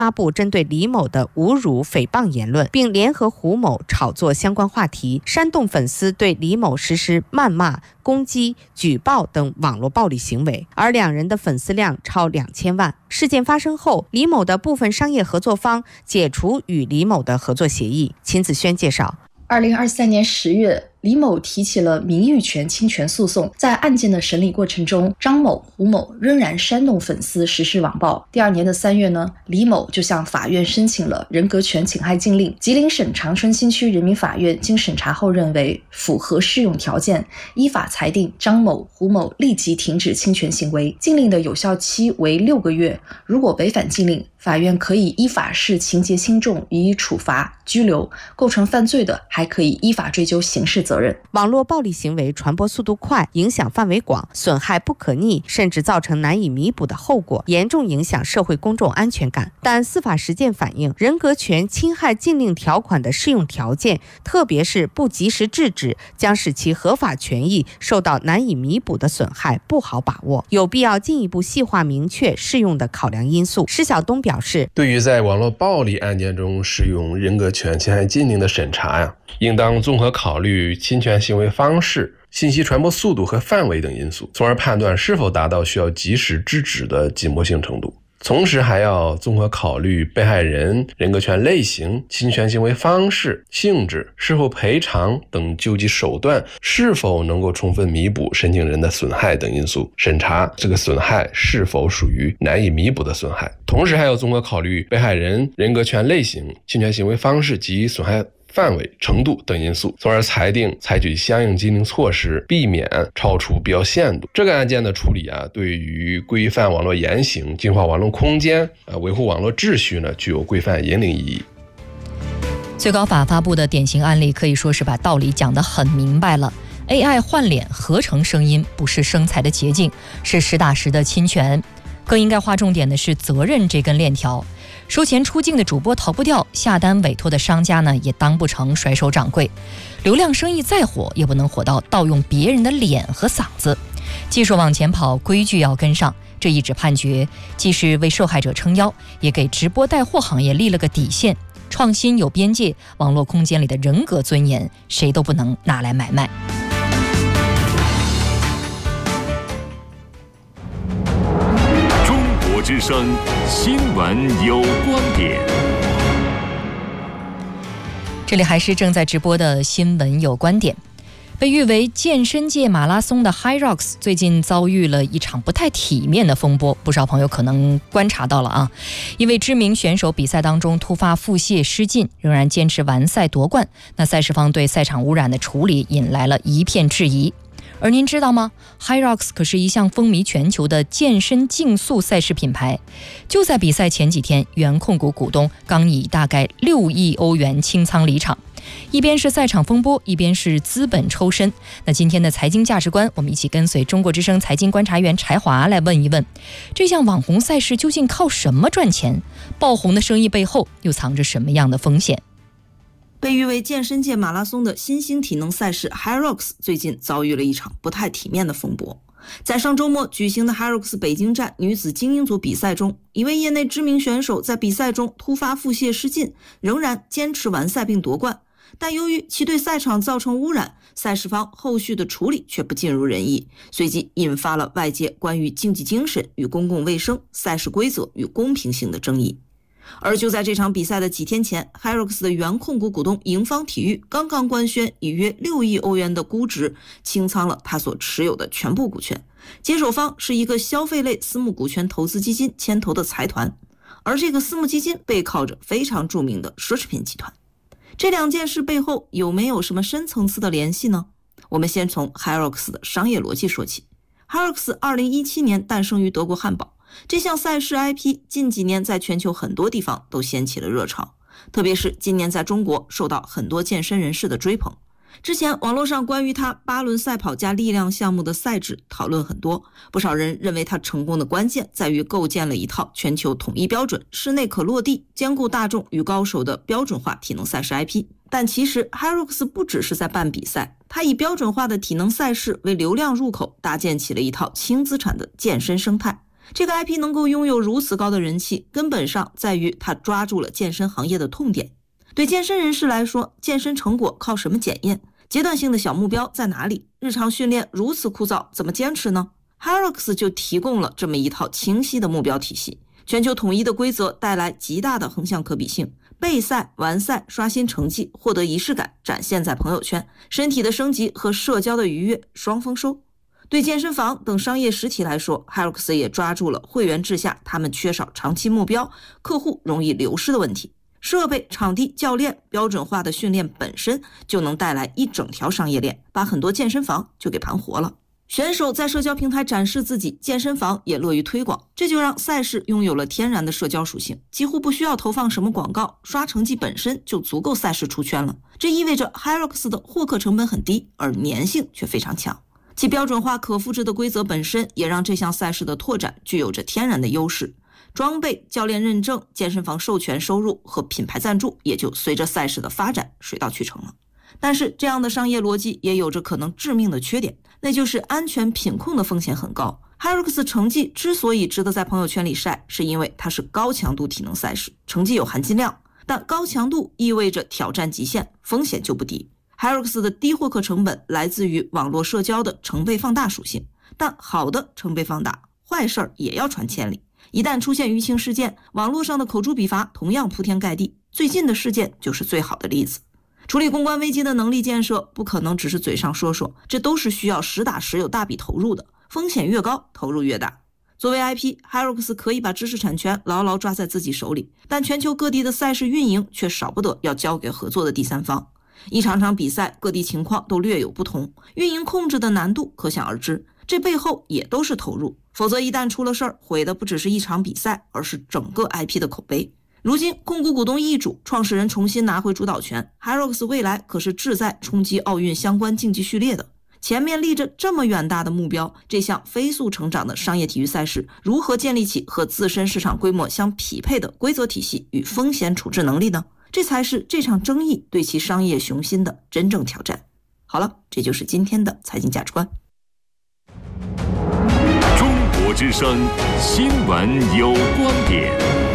发布针对李某的侮辱诽谤言论，并联合胡某炒作相关话题，煽动粉丝对李某实施谩骂、攻击、举报等网络暴力行为，而两人的粉丝量超2000万。事件发生后，李某的部分商业合作方解除与李某的合作协议。秦子轩介绍 ，2023年10月，李某提起了名誉权侵权诉讼。在案件的审理过程中，张某、胡某仍然煽动粉丝实施网暴。第2年的3月呢，李某就向法院申请了人格权侵害禁令。吉林省长春新区人民法院经审查后认为符合适用条件，依法裁定张某、胡某立即停止侵权行为。禁令的有效期为6个月，如果违反禁令，法院可以依法视情节轻重予以处罚、拘留，构成犯罪的还可以依法追究刑事责任。 网络暴力行为传播速度快，影响范围广，损害不可逆，甚至造成难以弥补的后果，严重影响社会公众安全感。但司法实践反映，人格权侵害禁令条款的适用条件，特别是不及时制止，将使其合法权益受到难以弥补的损害，不好把握，有必要进一步细化明确适用的考量因素。施晓东表示， 对于在网络暴力案件中适用人格权侵害禁令的审查应当综合考虑侵权行为方式、信息传播速度和范围等因素，从而判断是否达到需要及时制止的紧迫性程度。同时还要综合考虑被害人、人格权类型、侵权行为方式、性质、事后赔偿等救济手段是否能够充分弥补申请人的损害等因素，审查这个损害是否属于难以弥补的损害。同时还要综合考虑被害人、人格权类型、侵权行为方式及损害范围、程度等因素，从而裁定采取相应禁令措施，避免超出必要限度。这个案件的处理对于规范网络言行、净化网络空间、维护网络秩序具有规范引领意义。 最高法发布的典型案例可以说是把道理讲得很明白了。AI 换脸合成声音不是生财的捷径，是实打实的侵权。更应该划重点的是责任这根链条。收钱出境的主播逃不掉，下单委托的商家呢也当不成甩手掌柜。流量生意再火，也不能火到盗用别人的脸和嗓子。技术往前跑，规矩要跟上。这一纸判决既是为受害者撑腰，也给直播带货行业立了个底线。创新有边界，网络空间里的人格尊严，谁都不能拿来买卖。 之声新闻有观点， 这里还是正在直播的新闻有观点。被誉为健身界马拉松的 HYROX 最近遭遇了一场不太体面的风波，不少朋友可能观察到了一位知名选手比赛当中突发腹泻失禁，仍然坚持完赛夺冠，那赛事方对赛场污染的处理引来了一片质疑。而您知道吗？ HYROX 可是一项风靡全球的健身竞速赛事品牌。就在比赛前几天，原控股股东刚以大概6亿欧元清仓离场。一边是赛场风波，一边是资本抽身。那今天的财经价值观，我们一起跟随中国之声财经观察员柴华来问一问，这项网红赛事究竟靠什么赚钱？爆红的生意背后又藏着什么样的风险？ 被誉为健身界马拉松的新兴体能赛事 HYROX 最近遭遇了一场不太体面的风波。在上周末举行的 HYROX 北京站女子精英组比赛中，一位业内知名选手在比赛中突发腹泻失禁，仍然坚持完赛并夺冠。但由于其对赛场造成污染，赛事方后续的处理却不尽如人意，随即引发了外界关于竞技精神与公共卫生、赛事规则与公平性的争议。而就在这场比赛的几天前， HYROX 的原控股股东盈方体育刚刚官宣以约6亿欧元的估值清仓了他所持有的全部股权，接手方是一个消费类私募股权投资基金牵头的财团，而这个私募基金背靠着非常著名的奢侈品集团。这两件事背后有没有什么深层次的联系呢？我们先从 HYROX 的商业逻辑说起。 HYROX 2017年诞生于德国汉堡，这项赛事 IP 近几年在全球很多地方都掀起了热潮，特别是今年在中国受到很多健身人士的追捧。之前网络上关于他8轮赛跑加力量项目的赛制讨论很多，不少人认为他成功的关键在于构建了一套全球统一标准、室内可落地、兼顾大众与高手的标准化体能赛事 IP。 但其实 HYROX 不只是在办比赛，他以标准化的体能赛事为流量入口，搭建起了一套轻资产的健身生态。 这个 IP 能够拥有如此高的人气，根本上在于它抓住了健身行业的痛点。对健身人士来说，健身成果靠什么检验？阶段性的小目标在哪里？日常训练如此枯燥，怎么坚持呢？ HYROX 就提供了这么一套清晰的目标体系。全球统一的规则带来极大的横向可比性，备赛、完赛、刷新成绩、获得仪式感展现在朋友圈，身体的升级和社交的愉悦双丰收。对健身房等商业实体来说， HYROX 也抓住了会员制下他们缺少长期目标、客户容易流失的问题。设备、场地、教练，标准化的训练本身就能带来一整条商业链，把很多健身房就给盘活了。选手在社交平台展示自己，健身房也乐于推广，这就让赛事拥有了天然的社交属性，几乎不需要投放什么广告，刷成绩本身就足够赛事出圈了。这意味着 HYROX 的获客成本很低，而粘性却非常强。其标准化可复制的规则本身也让这项赛事的拓展具有着天然的优势。装备、教练认证、健身房授权收入和品牌赞助也就随着赛事的发展水到渠成了。但是这样的商业逻辑也有着可能致命的缺点，那就是安全品控的风险很高。 HYROX 成绩之所以值得在朋友圈里晒，是因为它是高强度体能赛事，成绩有含金量，但高强度意味着挑战极限，风险就不低。 HYROX 的低获客成本来自于网络社交的成倍放大属性，但好的成倍放大，坏事儿也要传千里。一旦出现舆情事件，网络上的口诛笔伐同样铺天盖地，最近的事件就是最好的例子。处理公关危机的能力建设不可能只是嘴上说说，这都是需要实打实有大笔投入的，风险越高，投入越大。作为 IP， HYROX 可以把知识产权牢牢抓在自己手里，但全球各地的赛事运营却少不得要交给合作的第三方。一场场比赛，各地情况都略有不同，运营控制的难度可想而知，这背后也都是投入，否则一旦出了事儿，毁的不只是一场比赛，而是整个 IP 的口碑。如今控股股东易主，创始人重新拿回主导权， HYROX 未来可是志在冲击奥运相关竞技序列的，前面立着这么远大的目标，这项飞速成长的商业体育赛事如何建立起和自身市场规模相匹配的规则体系与风险处置能力呢？这才是这场争议对其商业雄心的真正挑战。好了，这就是今天的财经价值观。 中国之声，新闻有观点。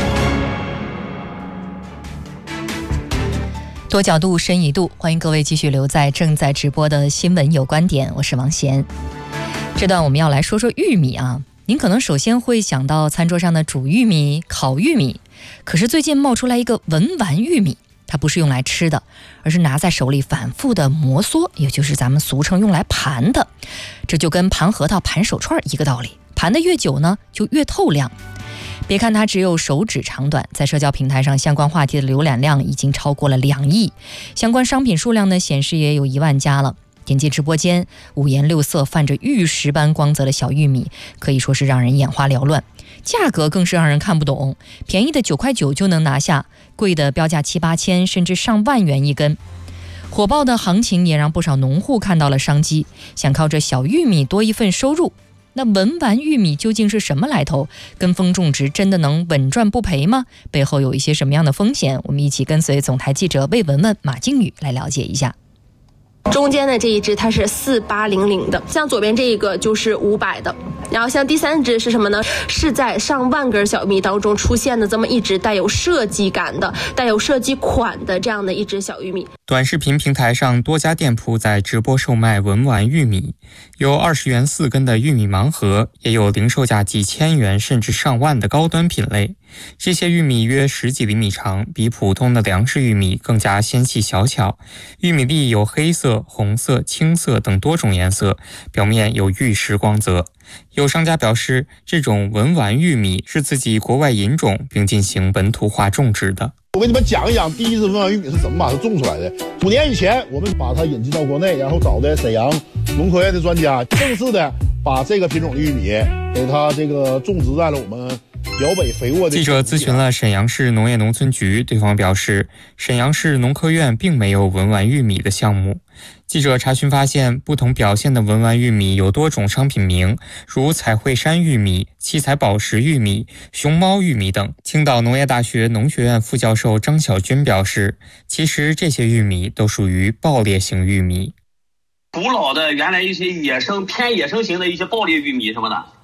多角度，深一度，欢迎各位继续留在正在直播的新闻有观点，我是王贤。这段我们要来说说玉米啊，您可能首先会想到餐桌上的煮玉米、烤玉米，可是最近冒出来一个文玩玉米，它不是用来吃的，而是拿在手里反复的摩挲，也就是咱们俗称用来盘的。这就跟盘核桃、盘手串一个道理，盘得越久呢，就越透亮。别看它只有手指长短，在社交平台上相关话题的浏览量已经超过了2亿，相关商品数量呢显示也有1万家了。点击直播间，五颜六色、泛着玉石般光泽的小玉米，可以说是让人眼花缭乱。价格更是让人看不懂，便宜的9.9块就能拿下，贵的标价7、8千，甚至上万元一根。火爆的行情也让不少农户看到了商机，想靠着小玉米多一份收入。那文玩玉米究竟是什么来头？跟风种植真的能稳赚不赔吗？背后有一些什么样的风险？我们一起跟随总台记者魏文文、马靖宇来了解一下。 中间的这一只它是4800的，像左边这一个就是500的，然后像第三只是什么呢？是在上万根小玉米当中出现的这么一只带有设计感的、带有设计款的这样的一只小玉米。 短视频平台上多家店铺在直播售卖文玩玉米，有20元4根的玉米盲盒，也有零售价几千元甚至上万的高端品类。这些玉米约10几厘米长，比普通的粮食玉米更加纤细小巧。玉米粒有黑色、红色、青色等多种颜色，表面有玉石光泽。有商家表示，这种文玩玉米是自己国外引种并进行本土化种植的。 我给你们讲一讲第一只文玩玉米是怎么把它种出来的。5年以前，我们把它引进到国内，然后找的沈阳农科院的专家，正式的把这个品种的玉米给它这个种植在了我们辽北肥沃的。 记者咨询了沈阳市农业农村局，对方表示，沈阳市农科院并没有文玩玉米的项目。记者查询发现，不同表现的文玩玉米有多种商品名，如彩绘山玉米、七彩宝石玉米、熊猫玉米等。青岛农业大学农学院副教授张小军表示，其实这些玉米都属于爆裂型玉米。 古老的原来一些偏野生型的一些爆裂玉米什么的，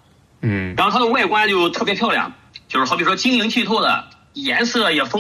然后它的外观就特别漂亮，就是好比说晶莹剔透的，颜色也丰